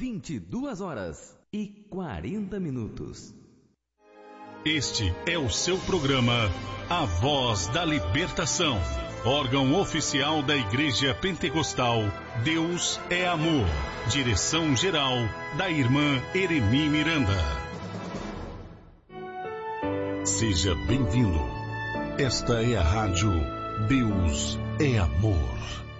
22h40. Este é o seu programa A Voz da Libertação, órgão oficial da Igreja Pentecostal Deus é Amor. Direção-geral da irmã Eremi Miranda. Seja bem-vindo. Esta é a rádio Deus é Amor.